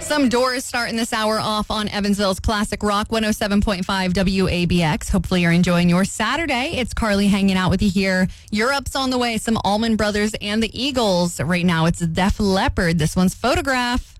Some Doors starting this hour off on Evansville's Classic Rock 107.5 WABX. Hopefully you're enjoying your Saturday. It's Carly hanging out with you here. Europe's on the way. Some Allman Brothers and the Eagles. Right now it's Def Leppard. This one's Photograph.